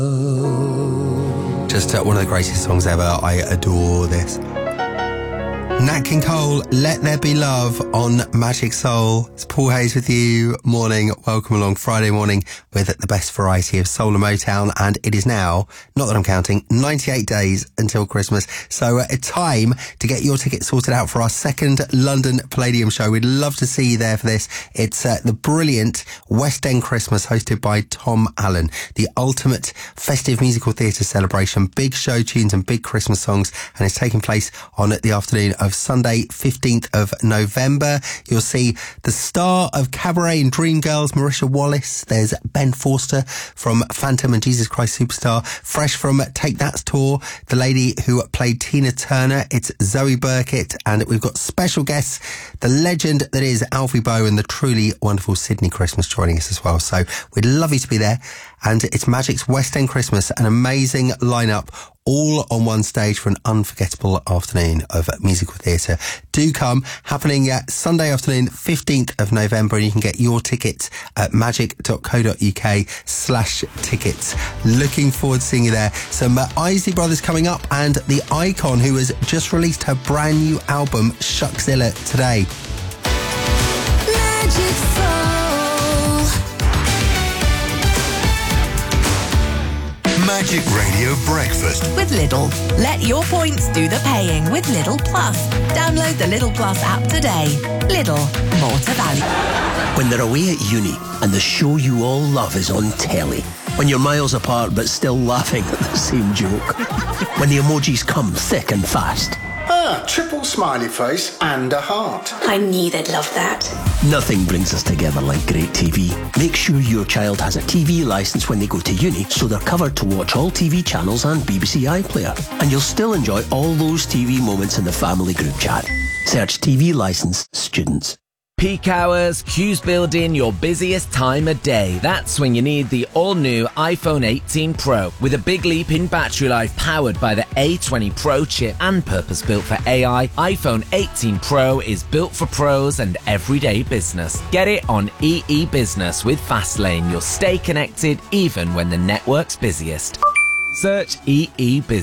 Just one of the greatest songs ever. I adore this. Nat King Cole, Let There Be Love on Magic Soul. It's Paul Hayes with you. Morning. Welcome along Friday morning with the best variety of soul and Motown. And it is now, not that I'm counting, 98 days until Christmas. So it's time to get your tickets sorted out for our second London Palladium show. We'd love to see you there for this. It's the brilliant West End Christmas hosted by Tom Allen. The ultimate festive musical theatre celebration. Big show tunes and big Christmas songs. And it's taking place on the afternoon of Sunday, 15th of November. You'll see the star of Cabaret and Dreamgirls, Marisha Wallace. There's Ben Forster from Phantom and Jesus Christ Superstar. Fresh from Take That's tour, the lady who played Tina Turner. It's Zoe Burkett. And we've got special guests, the legend that is Alfie Boe and the truly wonderful Sydney Christmas joining us as well. So we'd love you to be there. And it's Magic's West End Christmas, an amazing lineup, all on one stage for an unforgettable afternoon of musical theatre. Do come, happening Sunday afternoon, 15th of November, and you can get your tickets at magic.co.uk/tickets. Looking forward to seeing you there. Some Isley Brothers coming up, and the Icon, who has just released her brand new album, Shuckzilla, today. Magic Soul. Magic Radio Breakfast with Lidl. Let your points do the paying with Lidl Plus. Download the Lidl Plus app today. Lidl, more to value. When they're away at uni and the show you all love is on telly. When you're miles apart but still laughing at the same joke. When the emojis come thick and fast. Triple smiley face and a heart. I knew they'd love that. Nothing brings us together like great TV. Make sure your child has a TV licence when they go to uni so they're covered to watch all TV channels and BBC iPlayer. And you'll still enjoy all those TV moments in the family group chat. Search TV licence students. Peak hours, queues build in your busiest time of day. That's when you need the all-new iPhone 18 Pro. With a big leap in battery life powered by the A20 Pro chip and purpose-built for AI, iPhone 18 Pro is built for pros and everyday business. Get it on EE Business with Fastlane. You'll stay connected even when the network's busiest. Search EE Business.